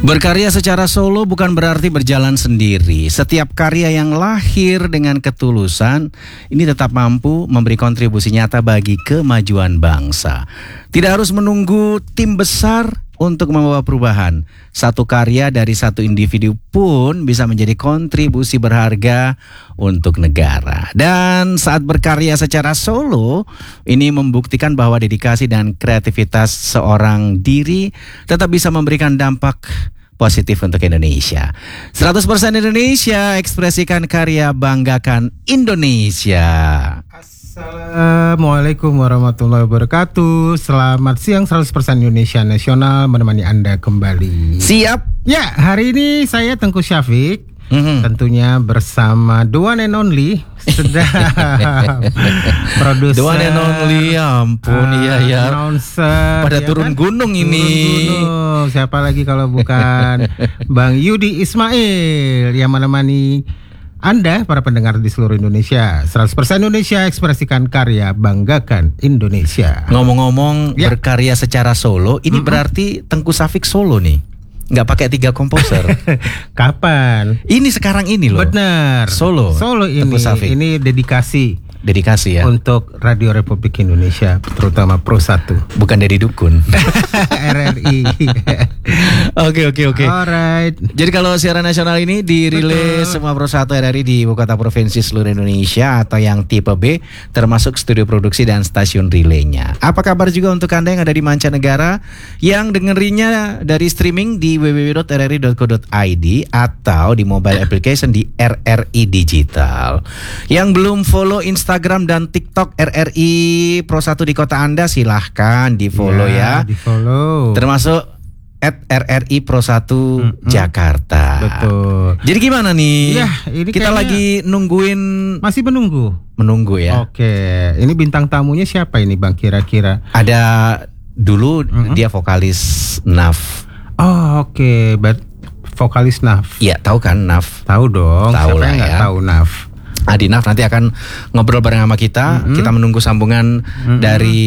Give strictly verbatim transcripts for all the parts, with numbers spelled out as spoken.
Berkarya secara solo bukan berarti berjalan sendiri. Setiap karya yang lahir dengan ketulusan ini tetap mampu memberi kontribusi nyata bagi kemajuan bangsa. Tidak harus menunggu tim besar untuk membawa perubahan. Satu karya dari satu individu pun bisa menjadi kontribusi berharga untuk negara. Dan saat berkarya secara solo, ini membuktikan bahwa dedikasi dan kreativitas seorang diri tetap bisa memberikan dampak positif untuk Indonesia. seratus persen Indonesia, ekspresikan karya, banggakan Indonesia. Assalamualaikum warahmatullahi wabarakatuh. Selamat siang, seratus persen Indonesia Nasional menemani Anda kembali. Siap? Ya, hari ini saya Tengku Syafiq, mm-hmm. tentunya bersama the one and only sedang produser, the one and only, ya ampun, uh, iya ya. Announcer, pada ya turun kan? gunung ini. Turun gunung. Siapa lagi kalau bukan Bang Yudi Ismail yang menemani Anda, para pendengar di seluruh Indonesia. seratus persen Indonesia, ekspresikan karya, banggakan Indonesia. Ngomong-ngomong ya. berkarya secara solo, ini mm-hmm. berarti Tengku Syafiq solo nih? Nggak pakai tiga komposer? Kapan? Ini sekarang ini loh. Benar. Solo. Solo ini. Ini dedikasi. Dedikasi ya. Untuk Radio Republik Indonesia, terutama Pro satu. Bukan Deddy Dukun. R R I. Oke oke oke. Alright. Jadi kalau siaran nasional ini dirilis semua Pro satu R R I di ibu kota provinsi seluruh Indonesia atau yang tipe B, termasuk studio produksi dan stasiun relaynya. Apa kabar juga untuk Anda yang ada di mancanegara yang dengerinnya dari streaming di w w w dot r r i dot co dot i d atau di mobile application di R R I Digital. Yang belum follow Instagram Instagram dan TikTok R R I Pro satu di kota Anda, silahkan di follow ya, ya. Di follow. Termasuk at R R I Pro satu mm-hmm. Jakarta. Betul. Jadi gimana nih? Ya, ini kita lagi nungguin. Masih menunggu. Menunggu ya. Oke. Ini bintang tamunya siapa ini Bang kira-kira? Ada dulu mm-hmm. dia vokalis N A F. Oh oke. Okay. But vokalis N A F. Iya tahu kan N A F? Tahu dong. Tahu lah ya. Tahu N A F. Adi Naf nanti akan ngobrol bareng sama kita. Mm-hmm. Kita menunggu sambungan mm-hmm. dari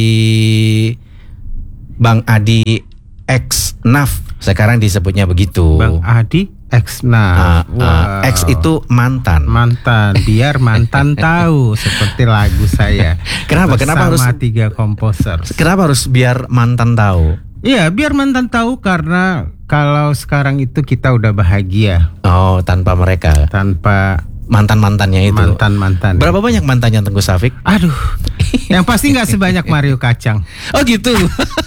Bang Adi X Naf. Sekarang disebutnya begitu. Bang Adi X Naf. Uh, uh, X itu mantan. Mantan. Biar mantan tahu, seperti lagu saya. Kenapa? Kenapa harus tiga komposer? Kenapa harus biar mantan tahu? Iya, biar mantan tahu karena kalau sekarang itu kita udah bahagia. Oh, tanpa mereka. Tanpa mantan-mantannya itu. Mantan-mantan. Berapa banyak mantannya Tengku Syafiq? Aduh. Yang pasti nggak sebanyak Mario Kacang. Oh gitu.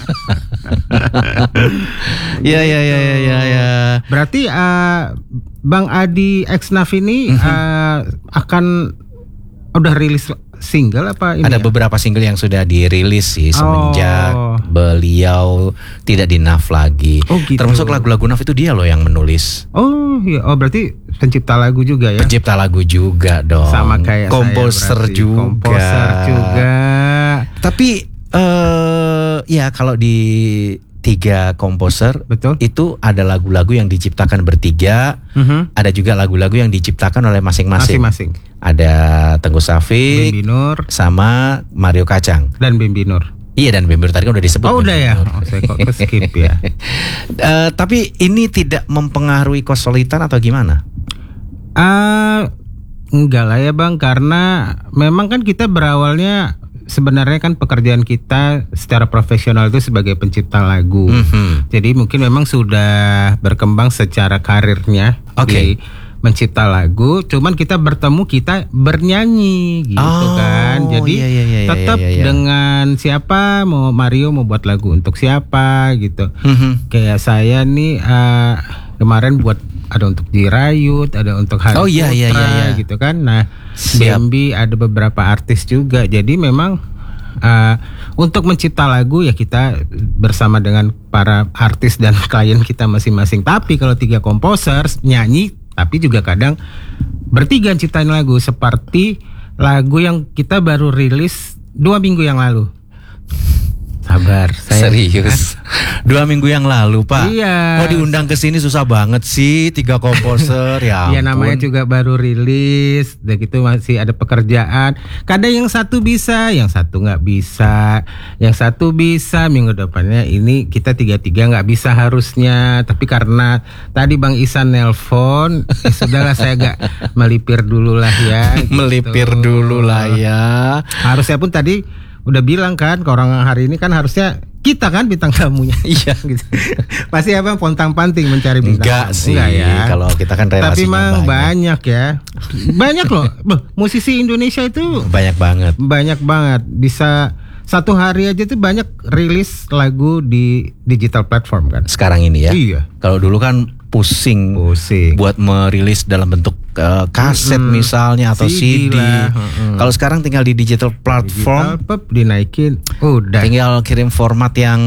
Ya ya ya ya ya ya. Berarti uh, Bang Adi X Naf ini mm-hmm. uh, akan udah rilis single apa ini? Ada ya? beberapa single yang sudah dirilis sih semenjak oh. beliau tidak di N A F lagi. Oh, gitu. Termasuk lagu-lagu N A F itu dia loh yang menulis. Oh iya, oh berarti pencipta lagu juga ya? Pencipta lagu juga dong. Sama kayak komposer saya juga. Komposer juga. Tapi uh, ya kalau di tiga komposer, betul, itu ada lagu-lagu yang diciptakan bertiga, mm-hmm. ada juga lagu-lagu yang diciptakan oleh masing-masing. Masing-masing. Ada Tengku Syafiq, Bimbi Nur, sama Mario Kacang. Dan Bimbi Nur. Iya, dan Bimbi Nur tadi kan udah disebut. Oh udah ya, oh, saya kok skip ya. uh, Tapi ini tidak mempengaruhi kesulitan atau gimana? Uh, enggak lah ya Bang, karena memang kan kita berawalnya sebenarnya kan pekerjaan kita secara profesional itu sebagai pencipta lagu. Mm-hmm. Jadi mungkin memang sudah berkembang secara karirnya okay. di mencipta lagu. Cuman kita bertemu, kita bernyanyi gitu oh, kan. Jadi iya, iya, iya, tetap iya, iya. dengan siapa, mau Mario mau buat lagu untuk siapa gitu. Mm-hmm. Kayak saya nih uh, kemarin buat ada untuk Jirayut, ada untuk Hari oh, iya, Putra iya, iya, iya. gitu kan. Nah, Bambi ada beberapa artis juga. Jadi memang uh, untuk mencipta lagu ya kita bersama dengan para artis dan klien kita masing-masing. Tapi kalau tiga komposer nyanyi, tapi juga kadang bertiga ciptain lagu. Seperti lagu yang kita baru rilis dua minggu yang lalu. Sabar, saya Serius. Dua minggu yang lalu, Pak. Iya. Oh, diundang ke sini susah banget sih, tiga komposer ya. Iya, ampun. namanya juga baru rilis, udah gitu masih ada pekerjaan. Kadang yang satu bisa, yang satu nggak bisa, yang satu bisa minggu depannya ini kita tiga-tiga nggak bisa harusnya. Tapi karena tadi Bang Isan nelpon, ya sudahlah saya agak melipir dulu lah ya. gitu. Melipir dulu lah ya. Harusnya pun tadi udah bilang kan ke orang hari ini kan harusnya kita kan bintang tamunya. Iya. gitu. Pasti abang pontang-panting mencari bintang Enggak tamu. sih, Enggak ya. kalau kita kan relasinya Tapi memang banyak. banyak ya. Banyak loh. Beh, musisi Indonesia itu Banyak banget. banyak banget. Bisa satu hari aja tuh banyak rilis lagu di digital platform kan. Sekarang ini ya. Iya. Kalau dulu kan pusing, Pusing. buat merilis dalam bentuk uh, kaset Mm-mm. misalnya atau C C D D. lah, mm-mm. Kalau sekarang tinggal di digital platform, Digital pop dinaikin. Udah. tinggal kirim format yang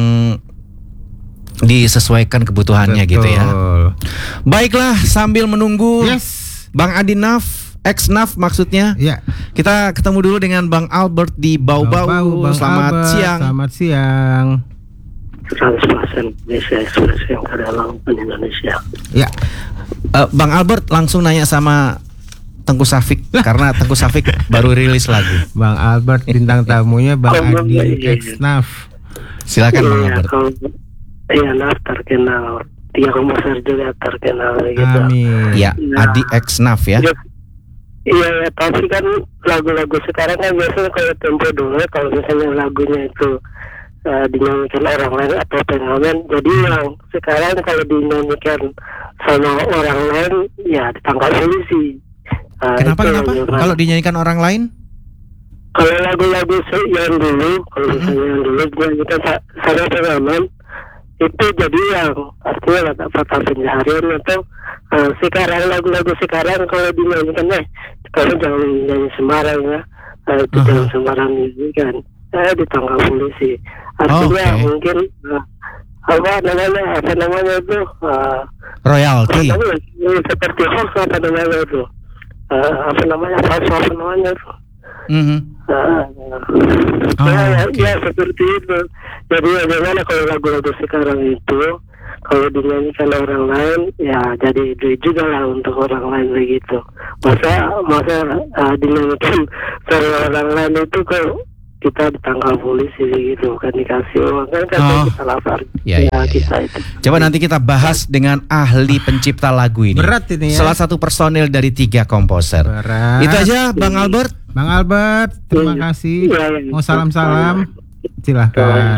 disesuaikan kebutuhannya gitu ya. Betul. Baiklah, sambil menunggu Yes. Bang Adinaf, ex-Naf maksudnya. Ya. Kita ketemu dulu dengan Bang Albert di Bau-Bau. Bang Selamat Albert, siang. Selamat siang. seratus persen Indonesia Express yang karya langsung Indonesia. Ya. Eh, Bang Albert langsung nanya sama Tengku Safik karena Tengku Safik baru rilis lagu. Bang Albert bintang tamunya Bang Oh, Bang, Adi iya, iya. ex-Naf. Silakan Bang Iya, Albert. kalau iya Naf terkenal, tiga komposer juga terkenal gitu. Amin. Ya, Nah. Adi ex-Naf ya. Iya, iya, ya, tapi kan lagu-lagu sekarang kan biasanya kalau tempo dulu kalau misalnya lagunya itu uh, dinyanyikan orang lain atau pengamen, jadi yang sekarang kalau dinyanyikan sama orang lain ya ditangkap polisi. Uh, Kenapa itu kenapa? yang- Kalau dinyanyikan orang lain? Kalau lagu-lagu se- yang dulu, kalau misalnya yang dulu dinyanyikan sa- sama pengamen, itu jadi yang artinya kata kata pencaharian atau uh, sekarang lagu-lagu sekarang kalau dinyanyikan eh kalau jangan nyanyi sembarang ya, uh, itu Aha. jangan sembarang nyanyikan, eh ditangkap polisi. Artinya Oke. mungkin uh, apa namanya apa namanya itu uh, apa Royalty. namanya seperti hoax apa namanya itu uh, apa namanya apa apa namanya itu. Mhm. Ah, Oh, ya, ya, oke. ya seperti itu. Jadi bagaimana kalau lagu-lagu sekarang itu kalau dinyanyikan orang lain, ya jadi duit juga lah untuk orang lain begitu. Masa masa uh, dinyanyikan sama orang lain itu kalau kita ditangkap polisi begitu, kan dikasih uang kan kan Oh. kita lapar. Ya, ya, ya, kita itu. Coba nanti kita bahas dengan ahli pencipta lagu ini. Berat ini ya. Salah satu personil dari tiga komposer. Berat. Itu aja Bang Albert. Bang Albert, terima Iya. kasih. Iya, iya. Mau salam-salam? Silahkan.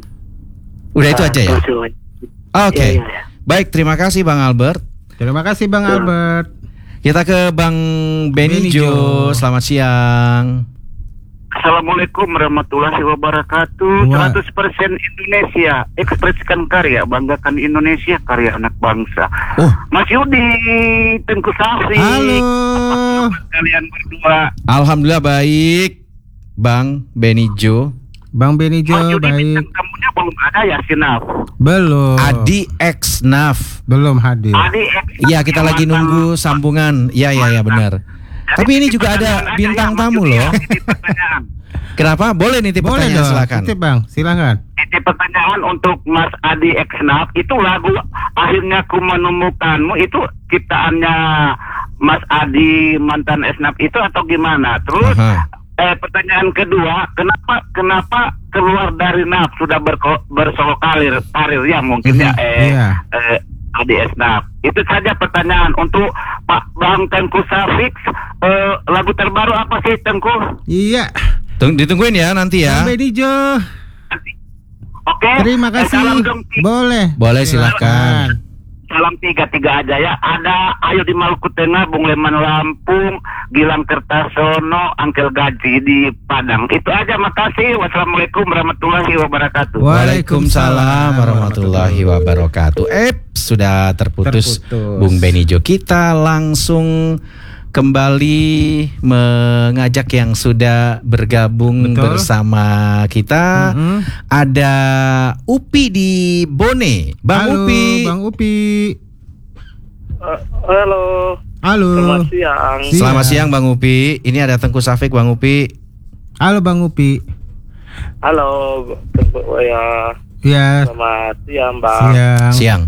Udah itu aja ya. Terima kasih. Oke. Iya, iya, iya. Baik, terima kasih Bang Albert. Terima kasih Bang Ya. Albert. Kita ke Bang Benijo. Benijo. Selamat siang. Assalamualaikum warahmatullahi wabarakatuh. Wah. seratus persen Indonesia, ekspresikan karya, banggakan Indonesia, karya anak bangsa. Oh, Mas Yudi, Tengku Safik. Halo. Apa kabar kalian berdua? alhamdulillah baik. Bang Benijo. Bang Benijo Mas Yudi baik. bintang tamunya belum ada ya, Sinaf? Belum. Adi X Naf. Belum hadir. Adi X. Iya, kita lagi nunggu sambungan. Iya, iya, iya benar. Tapi ini juga ada bintang tamu loh. Kenapa? Boleh nitip Boleh pertanyaan dong. silakan. Titip, Bang, silakan. Ini pertanyaan untuk Mas Adi Eksnaf. Itu lagu Akhirnya Ku Menemukanmu itu ciptaannya Mas Adi mantan Eksnaf itu atau gimana? Terus Aha. eh, pertanyaan kedua, kenapa kenapa keluar dari N A F sudah berko, bersolo karir karir ya mungkin ya eh, Iya. eh, Adi Eksnaf. Itu saja pertanyaan untuk Pak Bang Tengku Safik. Eh, lagu terbaru apa sih Tengku? Iya. Tung- ditungguin ya nanti ya. Bang Benijo. Oke. Terima Eh, kasih. salam dong, Ti. Boleh. Boleh silakan. Salam tiga-tiga aja ya. Ada Ayo di Maluku Tengah, Bung Leman Lampung, Gilang Kertasono, Angkel Gaji di Padang. Itu aja, makasih. Wassalamualaikum warahmatullahi wabarakatuh. Waalaikumsalam warahmatullahi wabarakatuh. Eh, sudah terputus, Terputus. Bung Benijo. Kita langsung kembali mengajak yang sudah bergabung Betul. bersama kita. Mhm. Ada Upi di Bone. Bang Halo, Upi. Bang Upi. Uh, halo. Halo. Selamat siang. Siang. Selamat siang Bang Upi. Ini ada Tengku Safik Bang Upi. Halo Bang Upi. Halo, ya. Ya, Selamat siang, Bang. siang. Siang.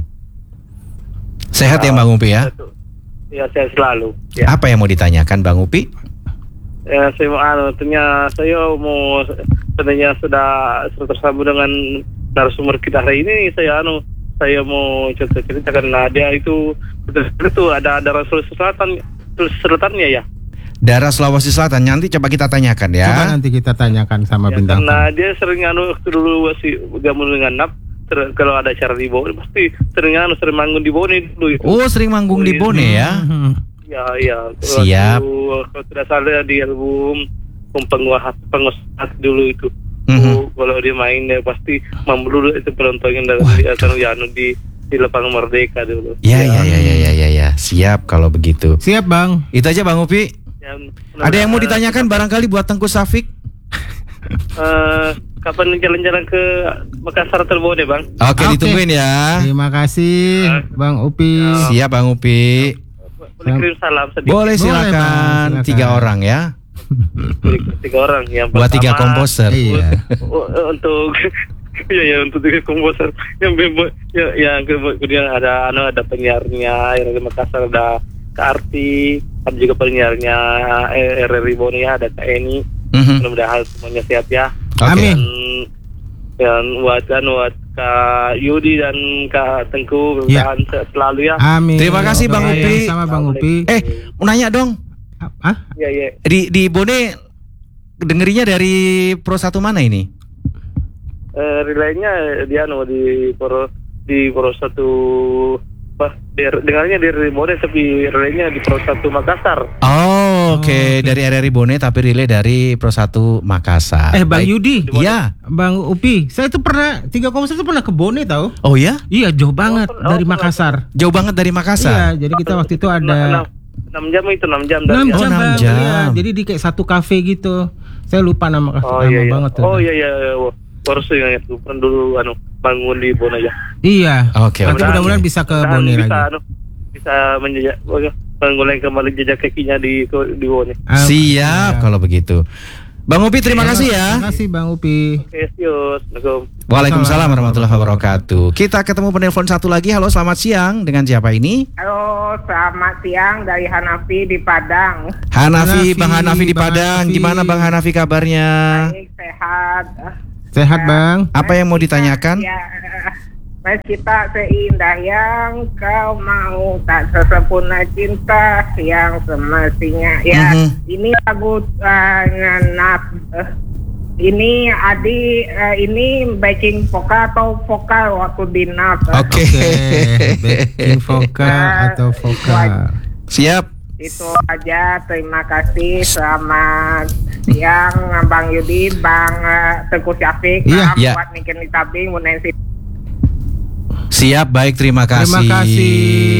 Sehat ya Bang Upi ya? Ya, saya selalu. Ya, Apa yang mau ditanyakan Bang Upi? ya saya mau anu, ternyata saya mau sebenarnya sudah sudah tersambung dengan narasumber kita hari ini. Saya anu, saya mau cerita-cerita karena dia itu itu ada darah Sulawesi Selatan, Selatannya ya. Daerah Sulawesi Selatan, nanti coba kita tanyakan ya. Coba nanti kita tanyakan sama Ya, bintang karena tamu. dia sering anu waktu dulu masih gabung dengan N A P. Ter, kalau ada acara di Bone pasti sering anu sering manggung di Bone dulu itu. Oh, sering manggung di Bone ya? Hmm. Ya, ya. Siap. Waktu, kalau tidak salah di album penguasa penguasa dulu itu. Mhm. Oh, kalau dia main dia pasti membeluduk itu penontonnya dari di atas ya, anu, di di lapangan Merdeka dulu. Ya, ya, ya, ya, ya, ya, ya. Siap kalau begitu. Siap, Bang. Itu aja Bang Upi. Ya, Ada yang mau ditanyakan barangkali buat Tengku Safik? Eh, kapan jalan-jalan ke Makassar atau Bone, Bang? Oke, Oke. ditungguin ya. Terima kasih, Bang Upi. Siap Bang Upi. Boleh kirim salam sedikit. Boleh Bang, silakan. silakan. Tiga orang ya. Boleh tiga orang. Yang Buat tiga pertama, komposer. Iya. u- untuk ya ya untuk tiga komposer yang bebo, ya, yang kemudian ada anu ada penyiarnya yang dari Makassar, ada Kak Arti, ada juga penyiarnya R R I Bone ya, ada Kak Eni. Mhm. Mudah-mudahan semuanya sehat ya. Oke. Amin. Dan, dan buat dan buat Kak Yudi dan Kak Tengku mudah-mudahan sehat selalu ya. Amin. Terima kasih, Bang Doa Upi. yang sama Bang Upi. Eh, mau nanya dong. Ah, Ya ya. Di di Bone dengerinya dari Pro satu mana ini? Eh, relaynya dia anu di Pro di Pro satu apa? Der- Dengarnya dari Bone tapi relaynya di Pro satu Makassar. Oh, oke. oke. Dari R R I Bone tapi relay dari Pro satu Makassar. Eh, Bang Baik. Yudi. Iya. Bang Upi, saya tuh pernah tiga komposer tuh pernah ke Bone tahu? Oh ya? Iya, jauh banget Oh, dari pernah. Makassar. Jauh banget dari Makassar. Iya, jadi kita waktu itu enam, ada enam jam itu enam jam enam dari Oh, jam, enam Bang. jam. Iya, jadi di kayak satu kafe gitu. Saya lupa nama kafe, Oh nama iya iya. banget tuh. Oh iya iya. iya. Wah, baru saya ingat tuh kan dulu anu bangun di Bone aja. Iya. Oke, Nanti oke. mudah-mudahan bisa ke Mudah-mudahan Bone bisa, lagi. anu, bisa menjejak oh, ya, mengulangi kembali jejak kakinya di di Bone. Ah, Siap iya. kalau begitu. Bang Upi terima kasih ya. Terima kasih Bang Upi. Oke, sius. Assalamualaikum. Waalaikumsalam warahmatullahi wabarakatuh. Kita ketemu penelpon satu lagi. Halo, selamat siang. Dengan siapa ini? Halo, selamat siang dari Hanafi di Padang. Hanafi, Hanafi, Bang Hanafi di Bang Padang. Hanafi. Gimana Bang Hanafi kabarnya? Baik, sehat. Sehat, Bang. Apa yang mau ditanyakan? Ya, kita seindah yang kau mau, tak sesempurna cinta yang semestinya. Ya, Mhm. ini lagu uh, ngenap. Uh, ini Adi, uh, ini backing vokal atau vokal waktu di N A P. Oke. Oke. Backing vokal atau vokal. Siap. Itu aja, terima kasih. Selamat siang Bang Yudi, Bang uh, Tengku Syafiq, Iya, maaf iya. buat Niken Tabing, Bu Nancy. Siap, baik, terima kasih. Terima kasih.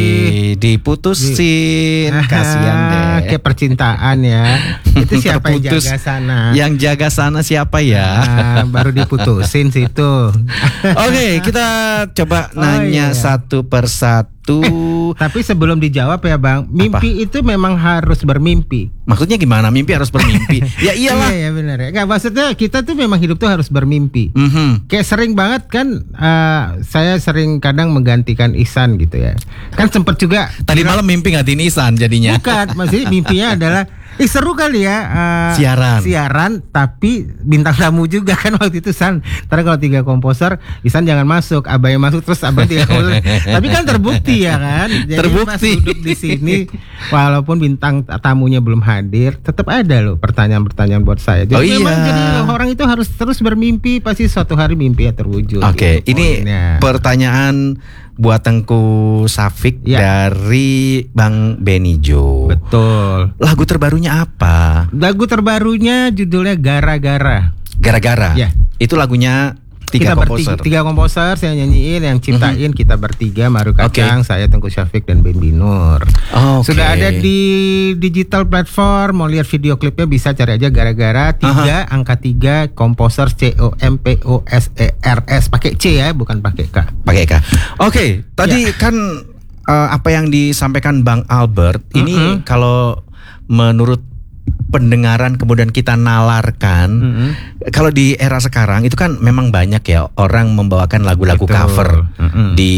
Diputusin, kasihan deh. Kayak percintaan ya. Itu siapa yang Terputus. jaga sana? Yang jaga sana siapa ya? Ah, baru diputusin situ. Oke, kita coba Oh, nanya iya. satu persatu. Tapi sebelum dijawab ya Bang, mimpi itu memang harus bermimpi. Maksudnya gimana? Mimpi harus bermimpi. Ya iyalah. Iya, ya benar ya. Nggak, maksudnya kita tuh memang hidup tuh harus bermimpi. Mhm. Kayak sering banget kan, eh, saya sering kadang menggantikan Ihsan gitu ya. Kan sempet juga Tadi malam mimpi ngatiin Ihsan jadinya. bukan, maksudnya mimpinya adalah eh, seru kali ya eh, Siaran. siaran tapi bintang tamu juga kan waktu itu San. Ntar kalau tiga komposer, Ihsan jangan masuk, Abai masuk terus Abai tiga komposer. Tapi kan terbukti ya kan. Jadi Terbukti. pas duduk di sini, walaupun bintang tamunya belum hadir, tetap ada loh pertanyaan-pertanyaan buat saya. Jadi Oh memang iya. jadi orang itu harus terus bermimpi, pasti suatu hari mimpi ya terwujud. Oke, gitu ini poinnya. pertanyaan buat Tengku Safik Ya. dari Bang Benijo. Betul. Lagu terbarunya apa? Lagu terbarunya judulnya Gara-Gara. Gara-gara. Ya. Itu lagunya tiga kita komposer. bertiga, tiga komposer saya nyanyiin, yang ciptain kita bertiga, Maru Kacang, saya Tengku Syafiq dan Ben Binur. Oke. Sudah ada di digital platform, mau lihat video klipnya bisa cari aja Gara-gara, tiga angka tiga komposer C O M P O S E R S, pakai C ya, bukan pakai K. Pakai K. Oke, tadi kan eh, apa yang disampaikan Bang Albert ini Mm-mm. kalau menurut pendengaran kemudian kita nalarkan. Mm-hmm. Kalau di era sekarang itu kan memang banyak ya orang membawakan lagu-lagu Betul. cover Mm-hmm. di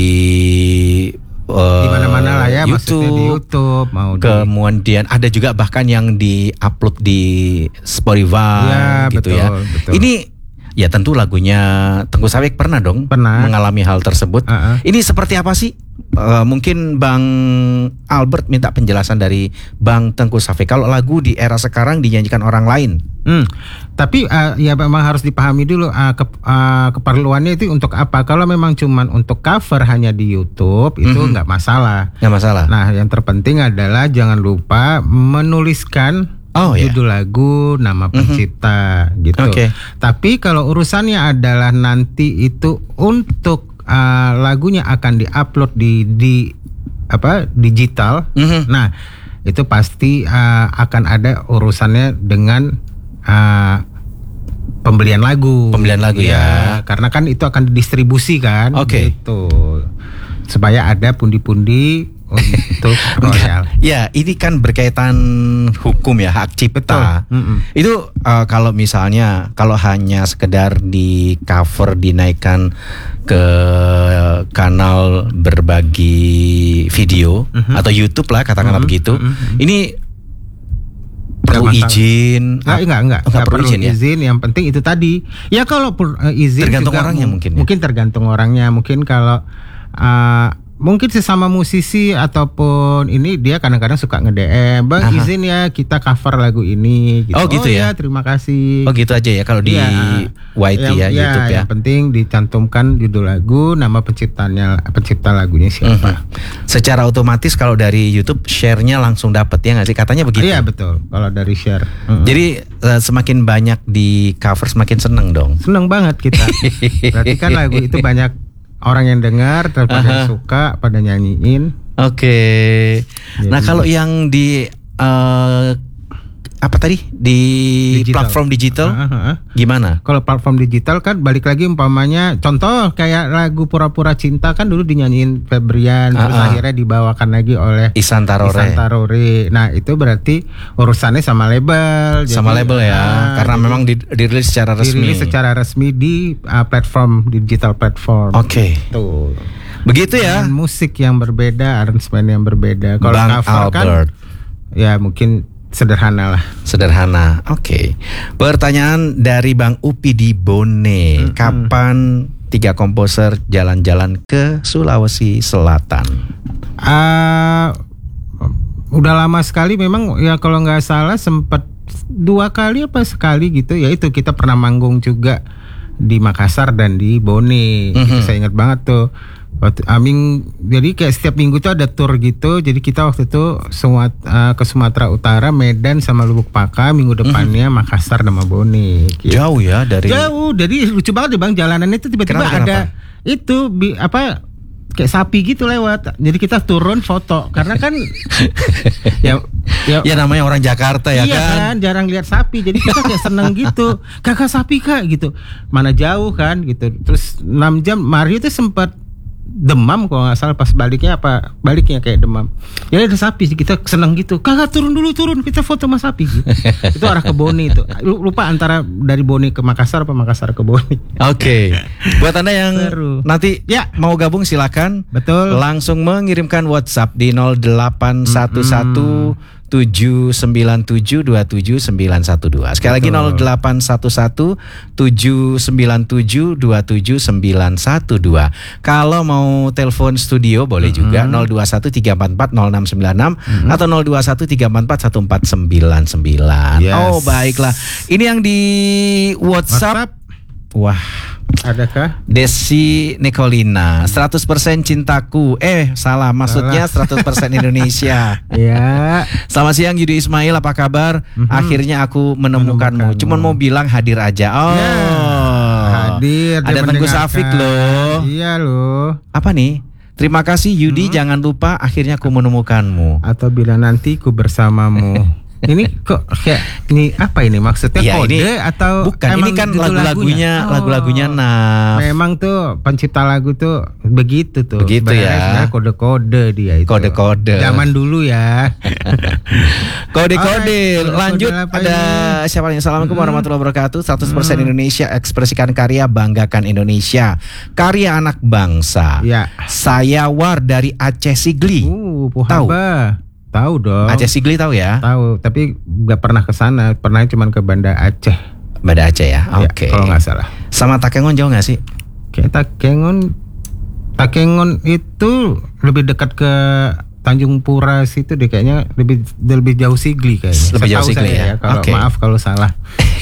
uh, di mana-mana lah ya, maksudnya di YouTube mau di kemudian ada juga bahkan yang di-upload di Spotify Ya, gitu betul, ya. betul. Ini ya tentu lagunya Tengku Sawik pernah dong Pernah. mengalami hal tersebut. Uh-uh. Ini seperti apa sih? Uh, mungkin Bang Albert minta penjelasan dari Bang Tengku Sawik. Kalau lagu di era sekarang dinyanyikan orang lain. Hmm. Tapi uh, ya memang harus dipahami dulu uh, ke, uh, keperluannya itu untuk apa. Kalau memang cuman untuk cover hanya di YouTube itu Mhm. nggak masalah. Nggak masalah. Nah, yang terpenting adalah jangan lupa menuliskan Oh, ya. judul lagu, nama pencipta gitu. Oke. Tapi kalau urusannya adalah nanti itu untuk uh, lagunya akan diupload di di apa digital. Mhm. Nah, itu pasti uh, akan ada urusannya dengan uh, pembelian lagu. Pembelian lagu ya. Karena kan itu akan didistribusi kan. Oke. Gitu. Supaya ada pundi-pundi untuk royal. Ya, ini kan berkaitan hukum ya, hak cipta. Betul. Mm-mm. Itu uh, kalau misalnya kalau hanya sekedar di cover dinaikkan ke kanal berbagi video Mhm. atau YouTube lah katakanlah Mhm, begitu. mhm. Ini perlu masalah. izin. Enggak, enggak, enggak, Enggak enggak perlu perlu izin izin, ya? yang penting itu tadi. Ya kalau per, uh, izin Tergantung juga orangnya mu- mungkin ya? Mungkin tergantung orangnya, mungkin kalau uh, mungkin sesama musisi ataupun ini dia kadang-kadang suka nge-D M, "Bang, Aha. izin ya kita cover lagu ini." Gitu. Oh, gitu ya? Terima kasih. Oh gitu aja ya kalau di Iya. Y T ya, Yang- YouTube ya. Yang penting dicantumkan judul lagu, nama penciptanya, pencipta lagunya siapa. Mhm. Secara otomatis kalau dari YouTube share-nya langsung dapat ya nggak sih? Katanya begitu. Iya betul. Kalau dari share. Mm-mm. Jadi eh, semakin banyak di cover semakin seneng dong. Seneng banget kita. Berarti kan lagu itu banyak orang yang dengar, terus pada yang suka, pada nyanyiin. Oke. Nah Jadi- kalau yang di eh, apa tadi di Digital. platform digital Ah, ah, ah. gimana? Kalau platform digital kan balik lagi umpamanya contoh kayak lagu Pura-Pura Cinta kan dulu dinyanyiin Febrian, terus Ah, ah. akhirnya dibawakan lagi oleh Ihsan Tarore. Ihsan Tarore. Nah itu berarti urusannya sama label. Sama Jadi, label ya, ah, karena jadi memang di- dirilis secara resmi. dirilis secara resmi di uh, platform di digital platform. Oke. Tuh. Begitu ya, Dan musik yang berbeda, aransemen yang berbeda. Kalau Bang cover kan Albert. ya mungkin sederhana lah. Sederhana. Oke. Pertanyaan dari Bang Upi di Bone. Mm-mm. Kapan tiga komposer jalan-jalan ke Sulawesi Selatan? Ah, udah lama sekali memang ya kalau nggak salah sempat dua kali apa sekali gitu ya itu kita pernah manggung juga di Makassar dan di Bone. Itu Mhm. saya ingat banget tuh. Waktu, Aming, jadi kayak setiap minggu tuh ada tour gitu. Jadi kita waktu itu Sumat, uh, ke Sumatera Utara, Medan sama Lubuk Paka. Minggu depannya Makassar sama Bone. Gitu. Jauh ya dari. Jauh, jadi lucu banget deh bang jalanan itu tiba-tiba Kenapa, ada kenapa? itu bi, apa kayak sapi gitu lewat. Jadi kita turun foto karena kan ya ya, Ya namanya orang Jakarta ya iya kan. kan jarang lihat sapi. Jadi kita kayak seneng gitu. Kakak sapi kak gitu. Mana jauh kan gitu. Terus enam jam Mario tuh sempat demam kalau nggak salah pas baliknya apa baliknya kayak demam ya ada sapi kita seneng gitu kakak turun dulu turun kita foto sama sapi gitu. Itu arah ke Bone itu lupa antara dari Bone ke Makassar apa Makassar ke Bone. Oke. Buat Anda yang Seru. nanti ya mau gabung silakan. Betul. Langsung mengirimkan WhatsApp di nol delapan satu satu tujuh sembilan tujuh dua tujuh sembilan satu dua. Sekali lagi Betul. nol delapan satu satu tujuh sembilan tujuh dua tujuh sembilan satu dua. Kalau mau telepon studio boleh juga nol dua satu tiga empat empat nol enam sembilan enam atau nol dua satu tiga empat empat satu empat sembilan sembilan. Yes. Oh, baiklah. Ini yang di WhatsApp. Wah, Adakah? Desi Nicolina, seratus persen cintaku. Eh, salah, maksudnya seratus persen Indonesia. Ya. Selamat siang Yudi Ismail, apa kabar? Akhirnya aku menemukanmu. Menemukanmu. Cuman mau bilang hadir aja. Oh. Ya, hadir. dia Ada Tengku mendengarkan. Safik loh. Iya loh. Apa nih? Terima kasih Yudi, jangan lupa akhirnya aku menemukanmu. Atau bila nanti ku bersamamu. Ini kok kayak ini apa ini maksudnya Ya, kode ini- atau Bukan, ini emang kan gitu lagu-lagunya, Oh. lagu-lagunya Naf. Memang tuh pencipta lagu tuh begitu tuh. Begitu Sebenarnya- ya. sebenarnya kode-kode dia itu. Kode-kode. Zaman dulu ya. Kode-kode. Alright, Lanjut kode apa ada ini? siapa nih? Assalamualaikum warahmatullahi wabarakatuh. seratus persen Indonesia, ekspresikan karya, banggakan Indonesia. Karya anak bangsa. Ya. Saya War dari Aceh Sigli. Uh, Pohaba. Tahu dong. Aceh Sigli tahu ya? Tahu, tapi nggak pernah ke sana. Pernah cuma ke Banda Aceh. Banda Aceh ya. Ya, Oke. kalau nggak salah. Sama Takengon jauh nggak sih? Kayak Takengon, Takengon itu lebih dekat ke Tanjung Pura situ deh kayaknya lebih lebih jauh Sigli kayaknya. Lebih jauh Setahu Sigli saya ya? Kalau Oke. maaf kalau salah.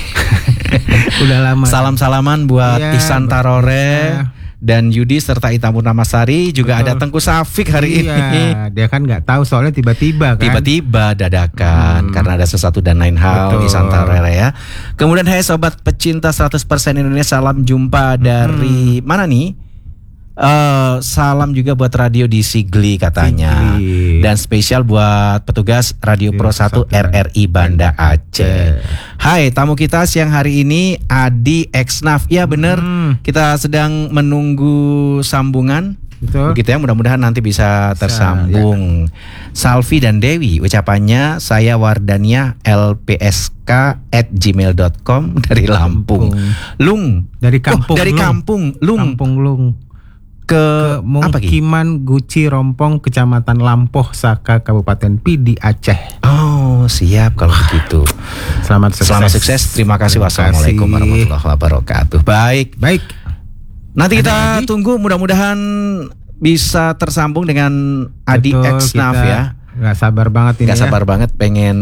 Udah lama. Salam-salaman buat Iya, Ihsan Tarore iya. dan Yudi serta Ita Purnamasari. Juga Betul. ada Tengku Safik hari ini. Iya, dia kan nggak tahu soalnya tiba-tiba kan. Tiba-tiba dadakan Hmm. karena ada sesuatu dan lain hal. Betul. Ihsan Tarore ya. Kemudian hai sobat pecinta seratus persen Indonesia, salam jumpa dari mana nih? Eh, salam juga buat radio di Sigli katanya. Sigli. Dan spesial buat petugas Radio Pro satu R R I Banda Aceh. Hai, tamu kita siang hari ini Adi Exnaf. Ya bener, Hmm. kita sedang menunggu sambungan. Betul. Begitu ya, mudah-mudahan nanti bisa tersambung. Salvi dan Dewi, ucapannya saya Wardania L P S K at gmail dot com dari Lampung. Lung. Dari kampung Oh, dari Lung. kampung Lung Kampung Lung. ke, Ke apa Ki? Mukiman Guci Rompong, Kecamatan Lampoh, Saka, Kabupaten Pidi, Aceh. Oh, siap kalau begitu. Selamat sukses. Selamat sukses. Terima kasih. Terima Wassalamualaikum kasih. warahmatullahi wabarakatuh. Baik. Baik. Nanti Ada kita lagi? tunggu, mudah-mudahan bisa tersambung dengan Adi Betul, Exnaf kita ya. Gak sabar banget ini Gak ya. sabar banget pengen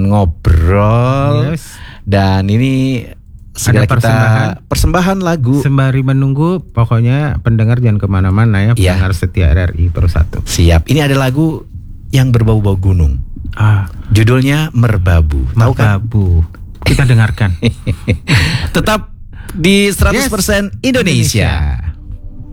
ngobrol. Yes. Dan ini segera kita persembahan. persembahan lagu. Sembari menunggu, pokoknya pendengar jangan kemana-mana ya. Iya. Pendengar setia R R I Pro satu. Siap. Ini ada lagu yang berbau-bau gunung. Ah, Judulnya Merbabu. Tahu kan? Merbabu. Kita dengarkan. Tetap di seratus persen Yes. Indonesia. Indonesia.